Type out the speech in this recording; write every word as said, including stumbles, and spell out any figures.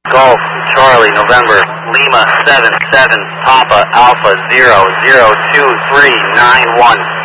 Golf, Charlie, November, Lima, seven seven, Papa, Alpha, zero zero two three nine one.